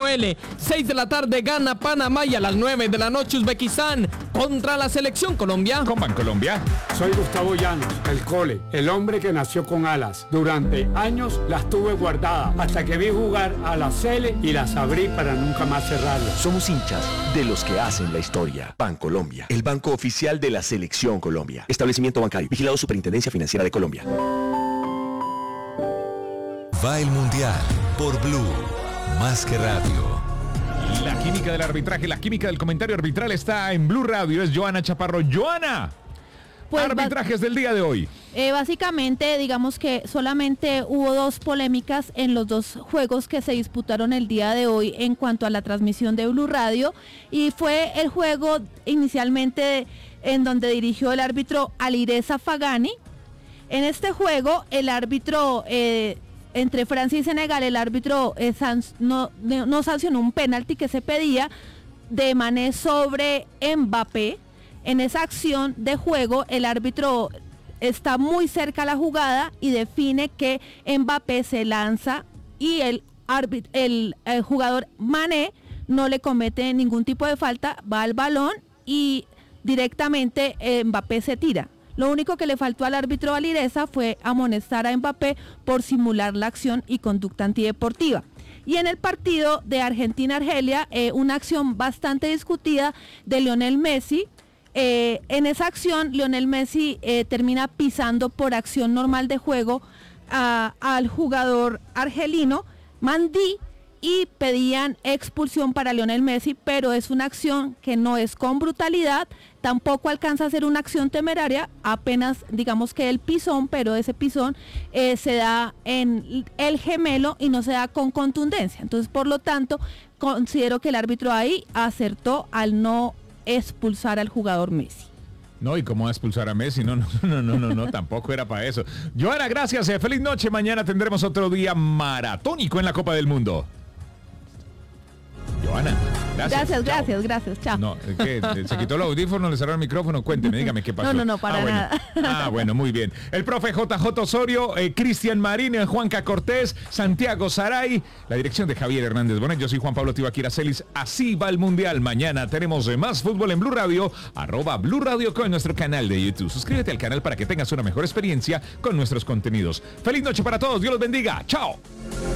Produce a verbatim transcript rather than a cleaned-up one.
L. seis de la tarde gana Panamá y a las nueve de la noche Uzbekistán contra la Selección Colombia. Con Bancolombia. Soy Gustavo Llanos, el Cole, el hombre que nació con alas. Durante años las tuve guardadas hasta que vi jugar a la Cele y las abrí para nunca más cerrarlas. Somos hinchas de los que hacen la historia. Bancolombia, el banco oficial de la Selección Colombia. Establecimiento bancario, vigilado Superintendencia Financiera de Colombia. Va el Mundial por Blue, más que radio. La química del arbitraje, la química del comentario arbitral está en Blue Radio. Es Joana Chaparro. Joana, pues arbitrajes del día de hoy. Eh, básicamente, digamos que solamente hubo dos polémicas en los dos juegos que se disputaron el día de hoy en cuanto a la transmisión de Blue Radio, y fue el juego inicialmente en donde dirigió el árbitro Alireza Fagani. En este juego, el árbitro... Eh, entre Francia y Senegal, el árbitro eh, san, no, no sancionó un penalti que se pedía de Mané sobre Mbappé. En esa acción de juego, el árbitro está muy cerca a la jugada y define que Mbappé se lanza y el, árbit, el, el jugador Mané no le comete ningún tipo de falta, va al balón y directamente eh, Mbappé se tira. Lo único que le faltó al árbitro Alireza fue amonestar a Mbappé por simular la acción y conducta antideportiva. Y en el partido de Argentina-Argelia, eh, una acción bastante discutida de Lionel Messi. Eh, en esa acción, Lionel Messi eh, termina pisando por acción normal de juego a, al jugador argelino, Mandí, y pedían expulsión para Lionel Messi, pero es una acción que no es con brutalidad, tampoco alcanza a ser una acción temeraria, apenas digamos que el pisón, pero ese pisón eh, se da en el gemelo y no se da con contundencia. Entonces, por lo tanto, considero que el árbitro ahí acertó al no expulsar al jugador Messi. No, ¿y cómo va a expulsar a Messi? No, no, no, no, no, no, tampoco era para eso. Joana, gracias, eh, feliz noche. Mañana tendremos otro día maratónico en la Copa del Mundo. Joana, gracias. Gracias, gracias, gracias, chao. No, ¿qué? Se quitó el audífono, le cerró el micrófono, cuénteme, dígame qué pasó. No, no, no, para ah, bueno. nada. Ah, bueno, muy bien. El profe J J Osorio, eh, Cristian Marín, eh, Juanca Cortés, Santiago Saray, la dirección de Javier Hernández Bonet. Yo soy Juan Pablo Tibaquira Celis. Así va el Mundial. Mañana tenemos eh, más fútbol en Blue Radio, arroba Blue Radio con nuestro canal de YouTube. Suscríbete al canal para que tengas una mejor experiencia con nuestros contenidos. Feliz noche para todos, Dios los bendiga. Chao.